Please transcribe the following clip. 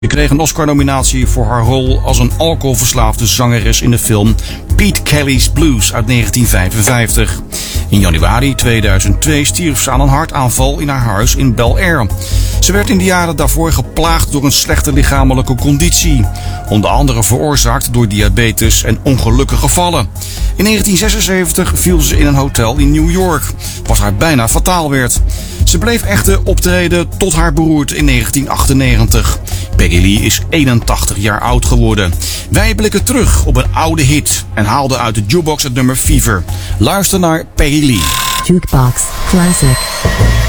Ze kreeg een Oscar-nominatie voor haar rol als een alcoholverslaafde zangeres in de film Pete Kelly's Blues uit 1955. In januari 2002 stierf ze aan een hartaanval in haar huis in Bel Air. Ze werd in de jaren daarvoor geplaagd door een slechte lichamelijke conditie. Onder andere veroorzaakt door diabetes en ongelukkige vallen. In 1976 viel ze in een hotel in New York, wat haar bijna fataal werd. Ze bleef echter optreden tot haar beroerte in 1998. Peggy Lee is 81 jaar oud geworden. Wij blikken terug op een oude hit en haalden uit de jukebox het nummer Fever. Luister naar Peggy Lee. Jukebox Classic.